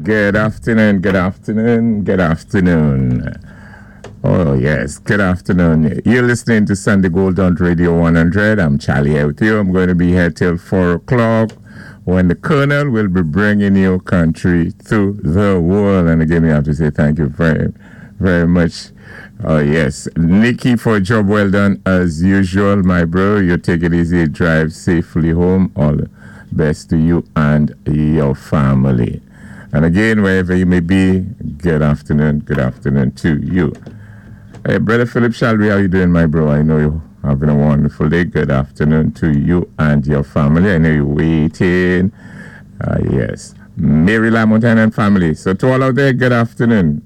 Good afternoon, good afternoon, good afternoon. Oh, yes, good afternoon. You're listening to Sunday Gold on Radio 100. I'm Charlie here with you. I'm going to be here till 4 o'clock when the Colonel will be bringing you country to the world. And again, we have to say thank you very, very much. Oh, yes. Nikki, for a job well done as usual, my bro. You take it easy, drive safely home. All the best to you and your family. And again, wherever you may be, good afternoon to you. Hey, Brother Philip Shalby, how you doing, my bro? I know you're having a wonderful day. Good afternoon to you and your family. I know you're waiting. Yes. Mary Lamontagne and family. So to all out there, good afternoon.